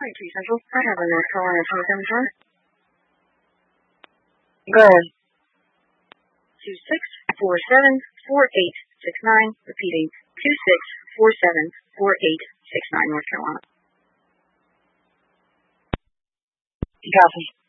Tree Central. I have a North Carolina telephone number. Go ahead. 26474869. Repeating. 26474869, North Carolina. Copy.